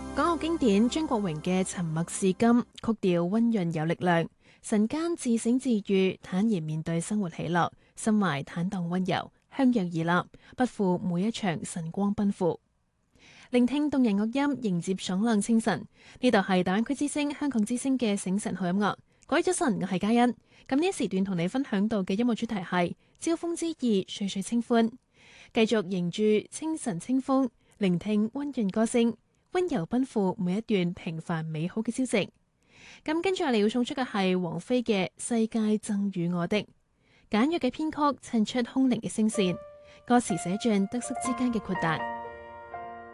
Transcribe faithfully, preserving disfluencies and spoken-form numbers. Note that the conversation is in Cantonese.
港樂經典張國榮嘅《沉默是金》，曲調溫潤有力量，晨間自省自癒，坦然面對生活喜樂，心懷坦蕩溫柔，香揚而立，不負每一場晨光奔赴。聆聽動人樂音，迎接爽朗清晨。呢度係大灣區之聲、香港之聲嘅醒晨好音樂。各位早晨，我係嘉欣。咁呢一時段同你分享到嘅音樂主題係朝風之意，歲歲清歡。繼續迎住清晨清風，聆聽溫潤歌聲，溫柔奔赴每一段平凡美好嘅朝夕。咁跟住我哋要送出嘅係王菲嘅《世界贈予我的》，簡約嘅編曲襯出空靈嘅聲線，歌詞寫盡得失之間嘅豁達。